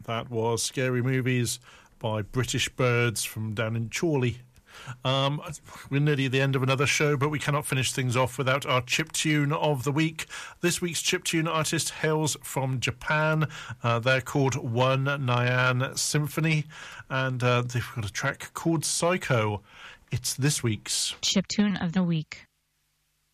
That was Scary Movies by British Birds from down in Chorley. We're nearly at the end of another show, but we cannot finish things off without our chiptune of the week. This week's chiptune artist hails from Japan. They're called One Nyan Symphony, and they've got a track called Psycho. It's this week's chiptune of the week.